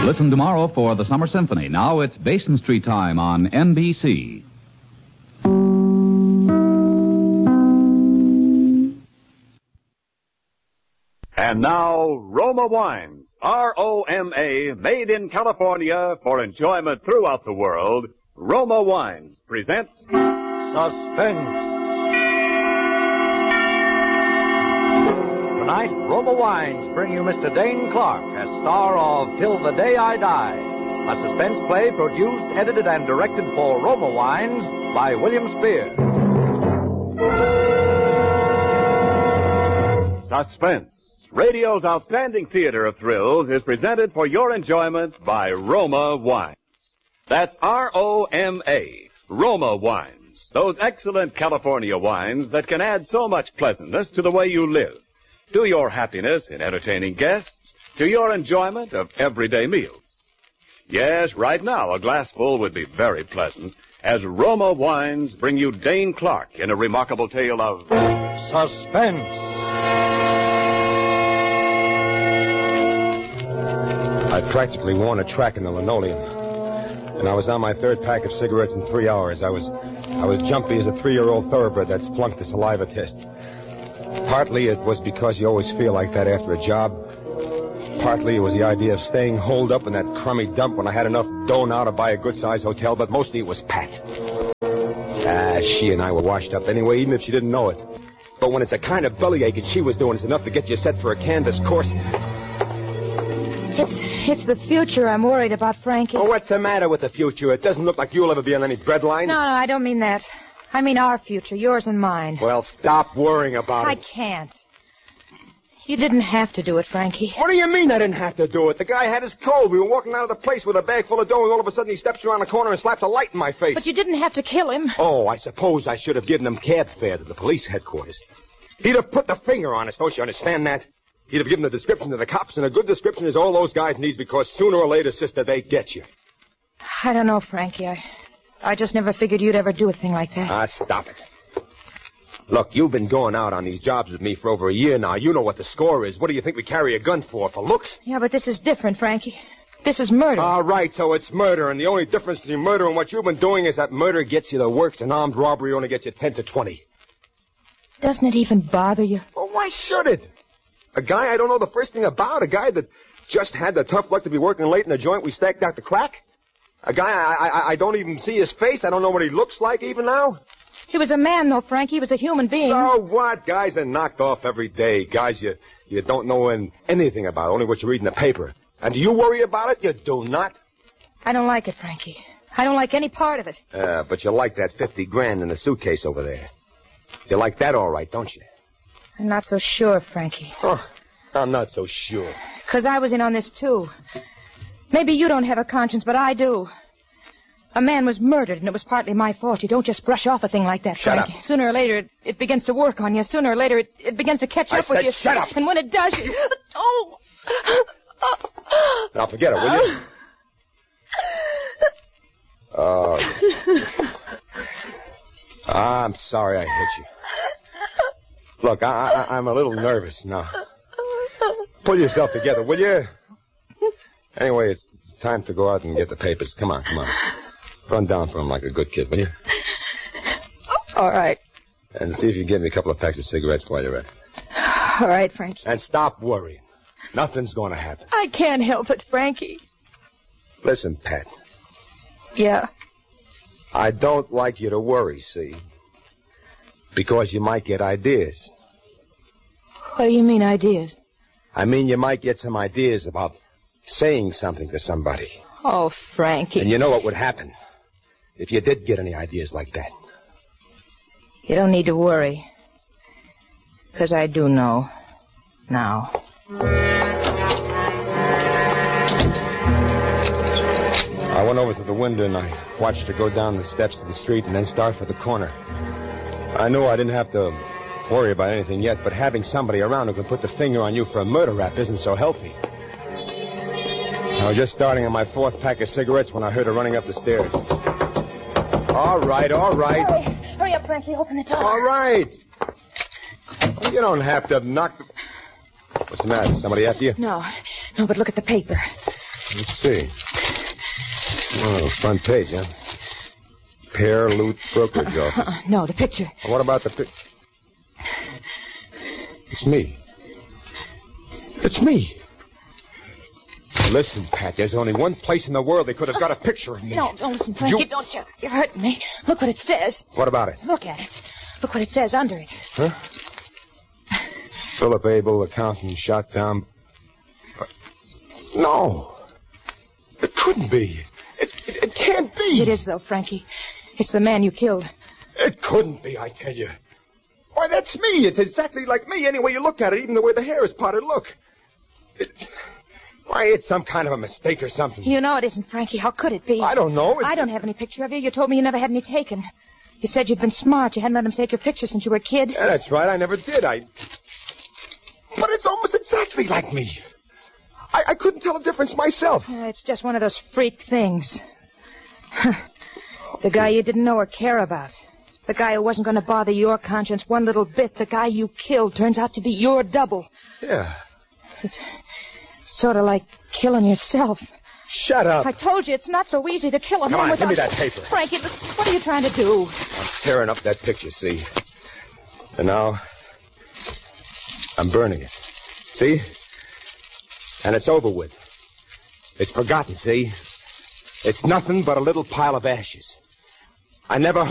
Listen tomorrow for the Summer Symphony. Now it's Basin Street time on NBC. And now, Roma Wines. R-O-M-A, made in California for enjoyment throughout the world. Roma Wines present Suspense. Tonight, Roma Wines bring you Mr. Dane Clark as star of Till the Day I Die, a suspense play produced, edited, and directed for Roma Wines by William Spear. Suspense. Radio's outstanding theater of thrills is presented for your enjoyment by Roma Wines. That's R-O-M-A, Roma Wines. Those excellent California wines that can add so much pleasantness to the way you live, to your happiness in entertaining guests, to your enjoyment of everyday meals. Yes, right now a glassful would be very pleasant as Roma Wines bring you Dane Clark in a remarkable tale of Suspense. I'd practically worn a track in the linoleum, and I was on my third pack of cigarettes in 3 hours. I was jumpy as a 3-year-old thoroughbred that's flunked the saliva test. Partly it was because you always feel like that after a job. Partly it was the idea of staying holed up in that crummy dump when I had enough dough now to buy a good-sized hotel, but mostly it was Pat. She and I were washed up anyway, even if she didn't know it. But when it's the kind of bellyache that she was doing, it's enough to get you set for a canvas course. It's the future I'm worried about, Frankie. Oh, what's the matter with the future? It doesn't look like you'll ever be on any breadline. No, I don't mean that. I mean our future, yours and mine. Well, stop worrying about it. I can't. You didn't have to do it, Frankie. What do you mean I didn't have to do it? The guy had his cold. We were walking out of the place with a bag full of dough, and all of a sudden he steps around the corner and slaps a light in my face. But you didn't have to kill him. Oh, I suppose I should have given him cab fare to the police headquarters. He'd have put the finger on us, don't you understand that? He'd have given the description to the cops, and a good description is all those guys need because sooner or later, sister, they get you. I don't know, Frankie. I just never figured you'd ever do a thing like that. Stop it. Look, you've been going out on these jobs with me for over a year now. You know what the score is. What do you think we carry a gun for looks? Yeah, but this is different, Frankie. This is murder. All right, so it's murder, and the only difference between murder and what you've been doing is that murder gets you the works and armed robbery only gets you 10 to 20. Doesn't it even bother you? Well, why should it? A guy I don't know the first thing about, a guy that just had the tough luck to be working late in the joint we stacked out the crack. A guy I don't even see his face. I don't know what he looks like even now. He was a man, though, Frankie. He was a human being. So what? Guys are knocked off every day. Guys you don't know anything about, only what you read in the paper. And do you worry about it? You do not. I don't like it, Frankie. I don't like any part of it. But you like that 50 grand in the suitcase over there. You like that all right, don't you? I'm not so sure, Frankie. Oh, I'm not so sure. Because I was in on this, too. Maybe you don't have a conscience, but I do. A man was murdered, and it was partly my fault. You don't just brush off a thing like that, Shut Frankie. up. Sooner or later, it begins to work on you. Sooner or later, it begins to catch up with you. Shut up. And when it does, you... Oh! Now, forget it, will you? Oh. I'm sorry I hit you. Look, I'm a little nervous now. Pull yourself together, will you? Anyway, it's time to go out and get the papers. Come on. Run down for him like a good kid, will you? All right. And see if you can get me a couple of packs of cigarettes while you're at it. All right, Frankie. And stop worrying. Nothing's going to happen. I can't help it, Frankie. Listen, Pat. Yeah? I don't like you to worry, see? Because you might get ideas. What do you mean, ideas? I mean, you might get some ideas about saying something to somebody. Oh, Frankie. And you know what would happen if you did get any ideas like that. You don't need to worry. Because I do know. Now. I went over to the window and I watched her go down the steps of the street and then start for the corner. I knew I didn't have to worry about anything yet, but having somebody around who can put the finger on you for a murder rap isn't so healthy. I was just starting on my fourth pack of cigarettes when I heard her running up the stairs. All right. Hurry up, Frankie. Open the door. All right. You don't have to knock the... What's the matter? Somebody after you? No, but look at the paper. Let's see. Oh, front page, huh? Pear Loot Brokerage Office. No, the picture. What about the picture? It's me. It's me. Listen, Pat, there's only one place in the world they could have got a picture of me. No, don't listen, Frankie. Don't you? You're hurting me. Look what it says. What about it? Look at it. Look what it says under it. Huh? Philip Abel, accountant, shot down. No. It couldn't be. It can't be. It is, though, Frankie. It's the man you killed. It couldn't be, I tell you. Why, that's me. It's exactly like me any way you look at it, even the way the hair is parted. Look. Why, it's some kind of a mistake or something. You know it isn't, Frankie. How could it be? I don't know. I don't have any picture of you. You told me you never had any taken. You said you'd been smart. You hadn't let him take your picture since you were a kid. Yeah, that's right. I never did. But it's almost exactly like me. I couldn't tell the difference myself. It's just one of those freak things. The guy you didn't know or care about. The guy who wasn't going to bother your conscience one little bit. The guy you killed turns out to be your double. Yeah. It's sort of like killing yourself. Shut up. I told you it's not so easy to kill a man without... Come on, give me that paper. Frankie, what are you trying to do? I'm tearing up that picture, see? And now, I'm burning it. See? And it's over with. It's forgotten, see? It's nothing but a little pile of ashes. I never